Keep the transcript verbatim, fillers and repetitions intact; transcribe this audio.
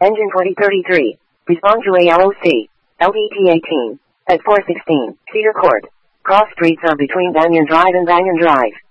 Engine twenty thirty-three. Respond to A L O C. L D T eighteen. At four sixteen. Cedar Court. Cross streets are between Banyan Drive and Banyan Drive.